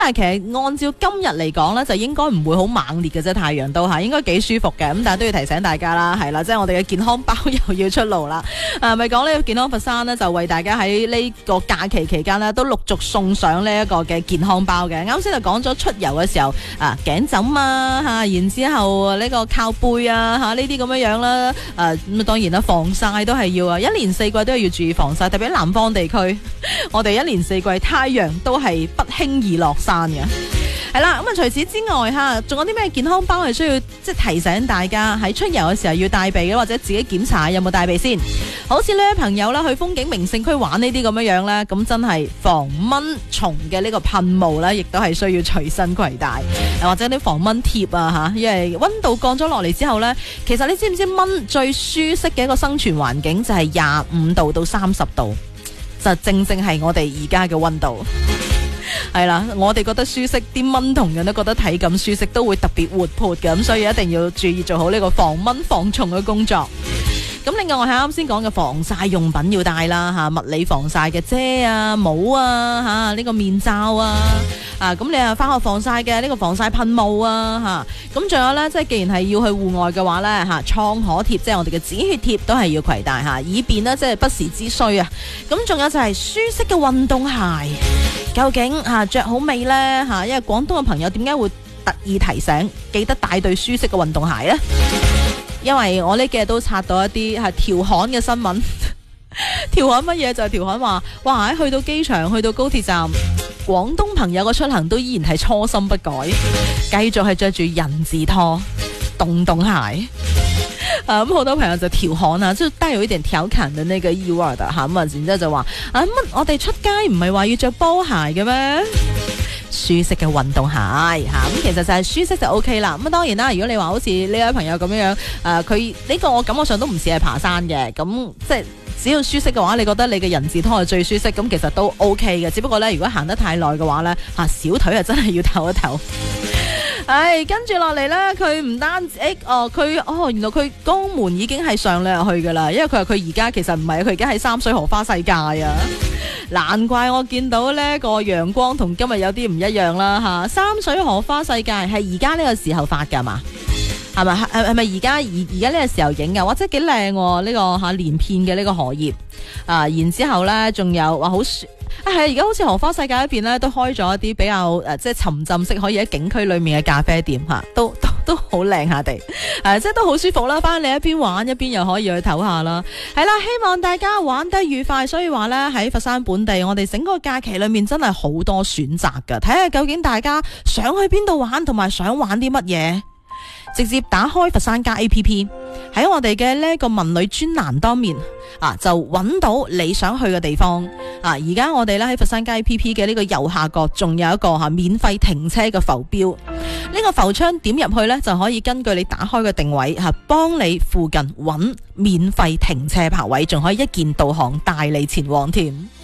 但係其實按照今日嚟講咧，就應該唔會好猛烈嘅啫，太陽都係應該幾舒服嘅。咁但係都要提醒大家啦，係啦，即係我哋嘅健康包又要出爐啦。咪講呢個健康佛山呢，就為大家喺呢個假期期間呢，都陸續送上呢一個嘅健康包嘅。啱先就講咗出遊嘅時候頸枕啊嚇，然之後呢個靠背啊嚇呢啲咁樣啦。咁當然啦，防曬都係要啊，一年四季都係要注意防曬，特別喺南方地區，我哋一年四季太陽都係不輕易落山嘅。係啦，咁啊除此之外嚇，仲有啲咩健康包係需要即係提醒大家喺出遊嘅時候要帶備嘅，或者自己檢查有冇帶備先。好似呢啲朋友啦，去風景名勝區玩呢啲咁樣樣咧，咁真係防蚊蟲嘅呢個噴霧咧，亦都係需要隨身攜帶，或者啲防蚊貼啊嚇，因為溫度降咗落嚟之後咧，其實你知唔知蚊最舒適嘅一個生存環境就係25度到30度，就正正係我哋而家嘅溫度。係啦，我哋覺得舒適，啲蚊同樣都覺得體感舒適，都會特別活潑嘅，咁所以一定要注意做好呢個防蚊防蟲嘅工作。咁另外我係啱先講嘅防曬用品要帶啦嚇，物理防曬嘅遮啊、帽啊嚇，呢個面罩啊咁你啊返學防曬嘅呢個防曬噴霧啊嚇，咁仲有咧，即係既然係要去戶外嘅話咧嚇，創可貼即係我哋嘅止血貼都係要攜帶嚇，以便呢即係不時之需啊。咁仲有就係舒適嘅運動鞋，究竟着好未咧嚇？因為廣東嘅朋友點解會特意提醒記得帶對舒適嘅運動鞋咧？因為我呢幾日都刷到一啲係調侃嘅新聞，調侃乜嘢就係調侃話，哇！去到機場、去到高鐵站，廣東朋友嘅出行都依然係初心不改，繼續係着住人字拖、洞洞鞋。咁好多朋友就調侃啊，即係帶有一點調侃嘅呢個意味的嚇，咁然之後就話乜我哋出街唔係話要着波鞋嘅咩？舒適嘅運動鞋咁其實就係舒適就 OK 啦。咁當然啦，如果你話好似呢位朋友咁樣佢呢個我感覺上都唔似係爬山嘅，咁即係只要舒適嘅話，你覺得你嘅人字拖係最舒適，咁其實都 OK 嘅。只不過咧，如果行得太耐嘅話咧小腿係真係要唞一唞。跟住落嚟咧，佢唔單止原來佢江門已經係上兩日去噶啦，因為佢話佢而家其實唔係，佢而家喺三水荷花世界啊。難怪我見到呢個陽光同今日有啲唔一樣啦吓。三水荷花世界係而家呢個時候發噶嘛？係咪係咪而家呢個時候影噶？或者幾靚呢個連片嘅呢個荷葉然之後咧仲有話好係而家好似荷花世界一邊咧都開咗一啲比較即係沉浸式可以喺景區裏面嘅咖啡店都好靚下地即係都好舒服啦。翻嚟一邊玩一邊又可以去唞下啦。係啦，希望大家玩得愉快。所以話咧喺佛山本地，我哋整個假期裏面真係好多選擇噶，睇下究竟大家想去邊度玩，同埋想玩啲乜嘢。直接打開佛山家 APP， 喺我哋嘅呢個文旅專欄當面就揾到你想去嘅地方而家我哋咧喺佛山家 APP 嘅呢個右下角仲有一個免費停車嘅浮標，呢個浮窗點入去呢，就可以根據你打開嘅定位幫你附近揾免費停車泊位，仲可以一鍵導航帶你前往添。